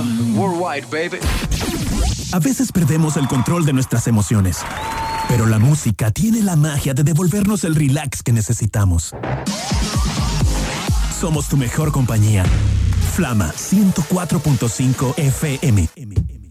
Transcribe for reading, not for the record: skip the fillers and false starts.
Worldwide, baby. A veces perdemos el control de nuestras emociones, pero la música tiene la magia de devolvernos el relax que necesitamos. Somos tu mejor compañía. Flama 104.5 FM.